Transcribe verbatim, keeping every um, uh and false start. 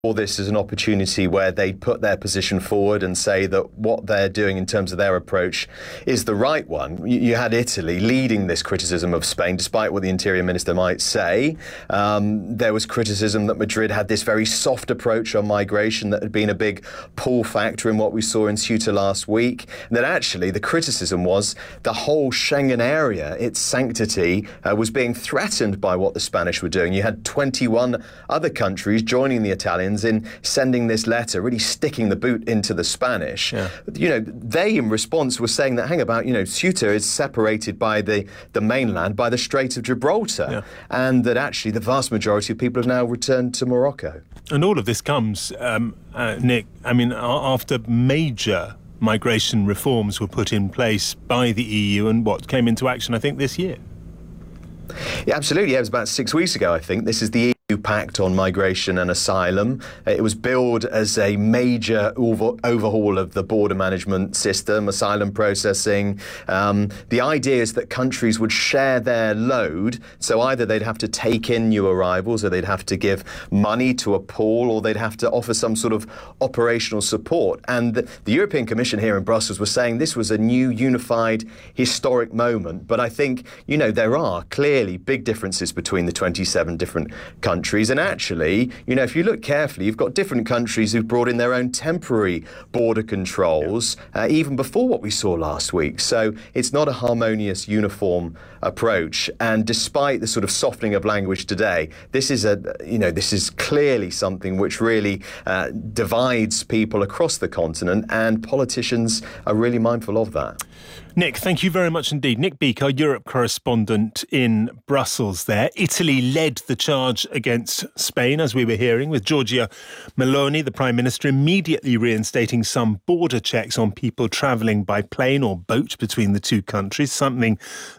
saw this as an opportunity where they put their position forward and say that what they're doing in terms of their approach is the right one. You, you had Italy leading this criticism of Spain, despite what the Interior Minister might say. Um, there was criticism that Madrid had this very soft approach on migration that had been a big pull factor in what we saw in Ceuta last week. And that actually the criticism was the whole Schengen area, its sanctity, uh, was being threatened by what the Spanish were doing. You had twenty-one other countries joining the Italians in sending this letter, really sticking the boot into the Spanish. Yeah. You know, they in response were saying that, hang about, you know, Ceuta is separated by the, the mainland, by the Strait of Gibraltar, yeah. and that actually the vast majority of people have now returned to Morocco. And all of this comes, um, uh, Nick, I mean, after major migration reforms were put in place by the E U and what came into action, I think, this year. Yeah, absolutely. Yeah, it was about six weeks ago, I think. This is the E U Pact on Migration and Asylum. It was billed as a major over- overhaul of the border management system, asylum processing. Um, the idea is that countries would share their load. So either they'd have to take in new arrivals, or they'd have to give money to a pool, or they'd have to offer some sort of operational support. And the, the European Commission here in Brussels was saying this was a new, unified, historic moment. But I think, you know, there are clearly big differences between the twenty-seven different countries. And actually, you know, if you look carefully, you've got different countries who've brought in their own temporary border controls, uh, even before what we saw last week. So it's not a harmonious, uniform approach. And despite the sort of softening of language today, this is a, you know, this is clearly something which really uh, divides people across the continent, and politicians are really mindful of that. Nick, thank you very much indeed. Nick Beake, our Europe correspondent in Brussels there. Italy led the charge against Spain, as we were hearing, with Giorgia Meloni, the Prime Minister, immediately reinstating some border checks on people travelling by plane or boat between the two countries, something